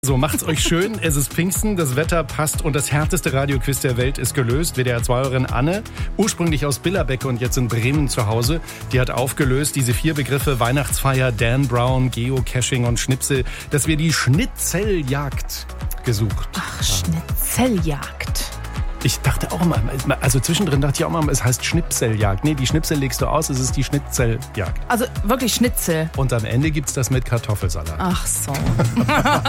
So, macht's euch schön. Es ist Pfingsten, das Wetter passt und das härteste Radioquiz der Welt ist gelöst. WDR-2-Hörerin Anne, ursprünglich aus Billerbeck und jetzt in Bremen zu Hause, die hat aufgelöst diese 4 Begriffe Weihnachtsfeier, Dan Brown, Geocaching und Schnipsel, dass wir die Schnitzeljagd gesucht. Ach, Schnitzeljagd. Ich dachte auch mal, also zwischendrin dachte ich auch mal, es heißt Schnipseljagd. Nee, die Schnipsel legst du aus, es ist die Schnitzeljagd. Also wirklich Schnitzel. Und am Ende gibt's das mit Kartoffelsalat. Ach so.